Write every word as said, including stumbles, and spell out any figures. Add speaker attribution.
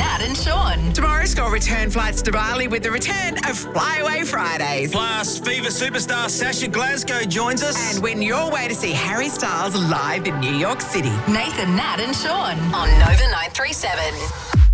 Speaker 1: Nat and Sean.
Speaker 2: Tomorrow's got return flights to Bali with the return of Flyaway Fridays.
Speaker 3: Plus, Fever superstar Sasha Glasgow joins us.
Speaker 2: And win your way to see Harry Styles live in New York City.
Speaker 1: Nathan, Nat and Sean on Nova nine three seven.